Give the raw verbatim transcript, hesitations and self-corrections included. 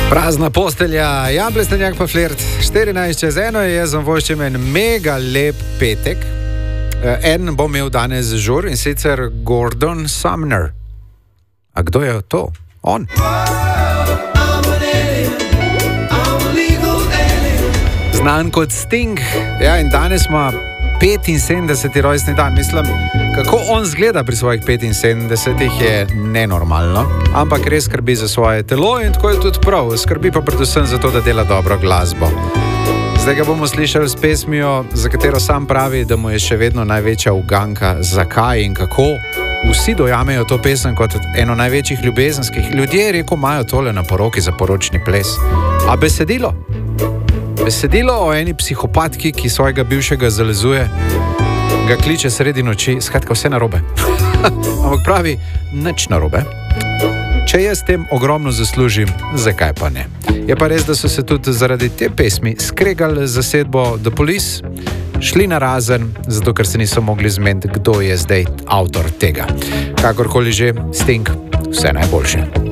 Prazna postelja, Jan Plestenjak pa Flirt, štirinajst čez eno je, jaz vam voščem en mega lep petek. En bom imel danes žur in sicer Gordon Sumner. A kdo je to? On. Znan kot Sting. Ja, in danes ima petinsedemdeseti rojstni dan. Mislim, kako on zgleda pri svojih petinsedemdesetih je nenormalno, ampak res skrbi za svoje telo in tako je tudi prav. Skrbi pa predvsem za to, da dela dobro glasbo. Zdaj ga bomo slišali s pesmijo, za katero sam pravi, da mu je še vedno največja uganka, zakaj in kako. Vsi dojamejo to pesem kot eno največjih ljubezenskih. Ljudje, rekel, imajo tole na poroki za poročni ples. A besedilo? Besedilo o eni psihopatki, ki svojega bivšega zalezuje, ga kliče sredi noči, skratka vse narobe. Ampak pravi, nič narobe. Če jaz tem ogromno zaslužim, zakaj pa ne? Je pa res, da so se tudi zaradi te pesmi skregali z zasedbo The Police, šli na razen, zato ker se niso mogli zmeniti, kdo je zdaj avtor tega. Kakorkoli že, Sting, vse najboljše.